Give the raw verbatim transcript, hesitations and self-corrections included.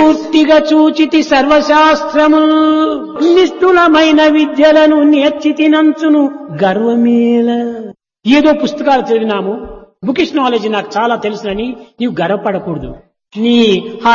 పూర్తిగా చూచితి సర్వశాస్త్రము నిష్ఠులమైన విద్యలను నేర్చితినంచును గర్వమేల. ఏదో పుస్తకాలు చదివినాము, బుకిష్ నాలెడ్జ్ నాకు చాలా తెలుసునని నీవు గర్వపడకూడదు. నీ ఆ